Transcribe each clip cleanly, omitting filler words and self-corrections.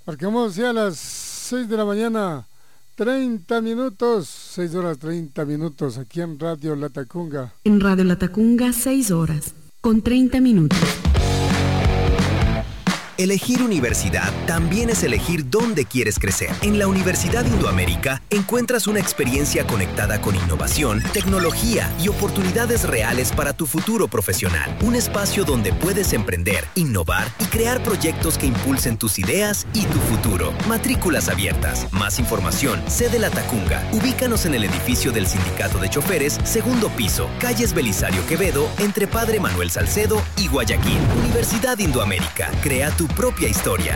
Marcamos ya a las 6 de la mañana, 30 minutos, 6 horas 30 minutos, aquí en Radio Latacunga. En Radio Latacunga, 6 horas, con 30 minutos. Elegir universidad también es elegir dónde quieres crecer. En la Universidad Indoamérica encuentras una experiencia conectada con innovación, tecnología y oportunidades reales para tu futuro profesional. Un espacio donde puedes emprender, innovar y crear proyectos que impulsen tus ideas y tu futuro. Matrículas abiertas. Más información, sede Latacunga. Ubícanos en el edificio del Sindicato de Choferes, segundo piso, calles Belisario Quevedo, entre Padre Manuel Salcedo y Guayaquil. Universidad Indoamérica. Crea tu propia historia.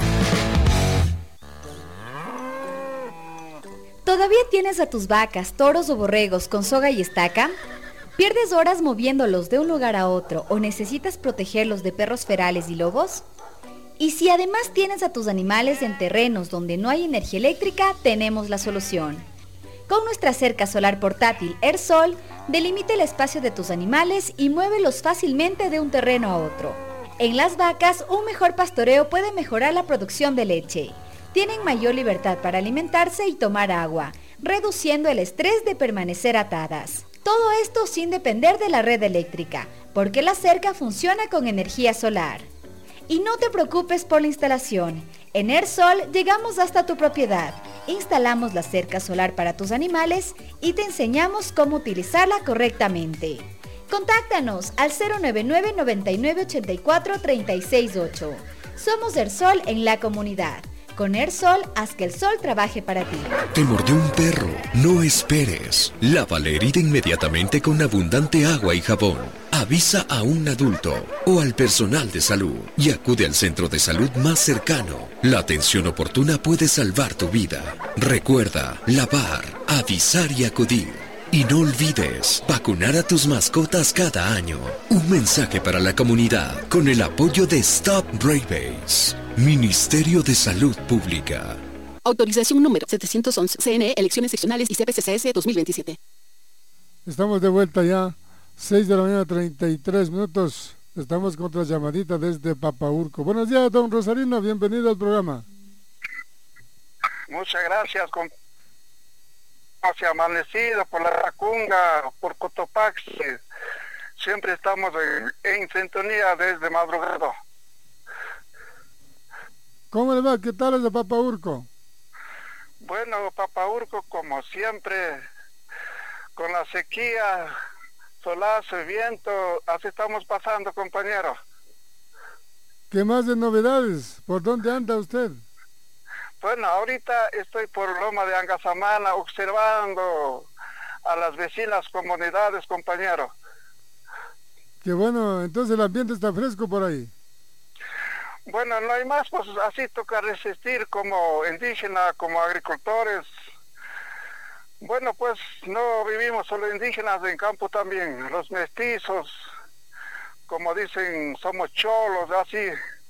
¿Todavía tienes a tus vacas, toros o borregos con soga y estaca? ¿Pierdes horas moviéndolos de un lugar a otro o necesitas protegerlos de perros ferales y lobos? Y si además tienes a tus animales en terrenos donde no hay energía eléctrica, tenemos la solución. Con nuestra cerca solar portátil AirSol, delimita el espacio de tus animales y muévelos fácilmente de un terreno a otro. En las vacas, un mejor pastoreo puede mejorar la producción de leche. Tienen mayor libertad para alimentarse y tomar agua, reduciendo el estrés de permanecer atadas. Todo esto sin depender de la red eléctrica, porque la cerca funciona con energía solar. Y no te preocupes por la instalación. En AirSol llegamos hasta tu propiedad. Instalamos la cerca solar para tus animales y te enseñamos cómo utilizarla correctamente. Contáctanos al 099 99 84 368. Somos AirSol en la comunidad. Con AirSol, haz que el sol trabaje para ti. ¿Te mordió un perro? No esperes. Lava la herida inmediatamente con abundante agua y jabón. Avisa a un adulto o al personal de salud y acude al centro de salud más cercano. La atención oportuna puede salvar tu vida. Recuerda, lavar, avisar y acudir. Y no olvides, vacunar a tus mascotas cada año. Un mensaje para la comunidad con el apoyo de Stop Rabies. Ministerio de Salud Pública. Autorización número 711, CNE, Elecciones Seccionales y CPCCS 2027. Estamos de vuelta ya, 6 de la mañana, 33 minutos. Estamos con otra llamadita desde Papaurco. Buenos días, don Rosarino, bienvenido al programa. Muchas gracias, hacia amanecido por la Latacunga, por Cotopaxi. Siempre estamos en sintonía desde madrugada. ¿Cómo le va? ¿Qué tal es de Papaurco? Bueno, Papaurco, como siempre, con la sequía, solazo y viento, así estamos pasando, compañero. ¿Qué más de novedades? ¿Por dónde anda usted? Bueno, ahorita estoy por Loma de Angasamana observando a las vecinas comunidades, compañero. Qué bueno, entonces el ambiente está fresco por ahí. Bueno, no hay más, pues así toca resistir como indígena, como agricultores. Bueno, pues no vivimos solo indígenas, en campo también, los mestizos, como dicen, somos cholos, así.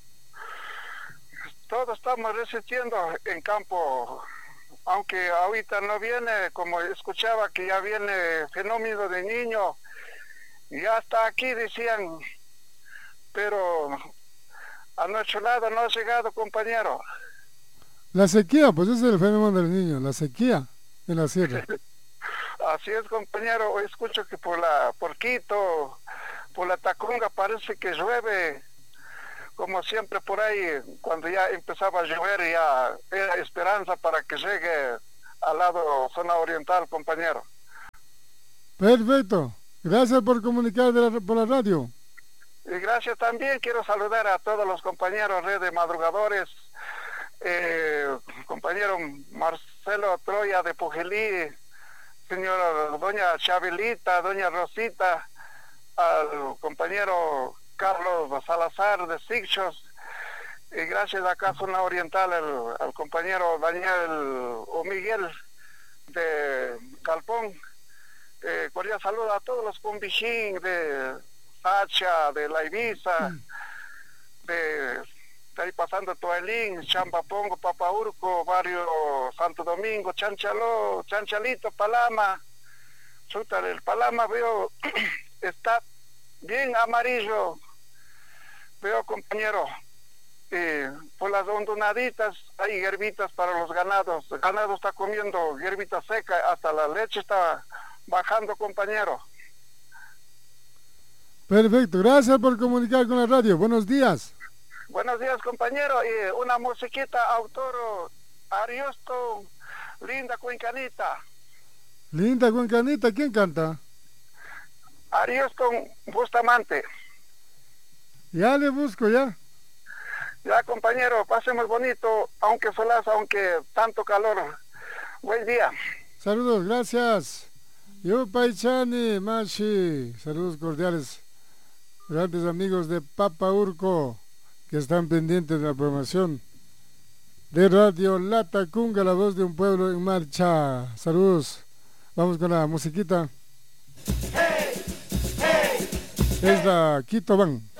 Todos estamos resistiendo en campo, aunque ahorita no viene, como escuchaba que ya viene fenómeno de niño, ya está aquí, decían, pero a nuestro lado no ha llegado, compañero. La sequía, pues ese es el fenómeno del niño, la sequía en la sierra. Así es, compañero, escucho que por Quito, por la Tacunga parece que llueve. Como siempre por ahí, cuando ya empezaba a llover, ya era esperanza para que llegue al lado zona oriental, compañero. Perfecto. Gracias por comunicar por la radio. Y gracias también, quiero saludar a todos los compañeros de madrugadores, compañero Marcelo Troya de Pujelí, señora doña Chabelita, doña Rosita, al compañero Carlos Salazar de Sixos, y gracias a acá zona oriental al compañero Daniel o Miguel de Galpón. Cordial saludo a todos los combichín de Sacha, de La Ibiza, de ahí pasando Toelín, Champapongo, Papaurco, barrio Santo Domingo, Chanchaló, Chanchalito, Palama. Chuta, el Palama veo está bien amarillo, veo, compañero, por la las hondonaditas, hay hierbitas para los ganados. El ganado está comiendo hierbita seca, hasta la leche está bajando, compañero. Perfecto, gracias por comunicar con la radio. Buenos días. Buenos días, compañero. Y una musiquita, autor Ariosto, Linda Cuencanita. Linda Cuencanita, ¿quién canta? Ariosto Bustamante. Ya le busco, ya. Ya, compañero, pasemos bonito, aunque solas, aunque tanto calor. Buen día. Saludos, gracias. Yo, Paichani, Mashi, saludos cordiales. Grandes amigos de Papaurco, que están pendientes de la programación de Radio Latacunga, la voz de un pueblo en marcha. Saludos. Vamos con la musiquita. Hey, hey, es la Quito Van.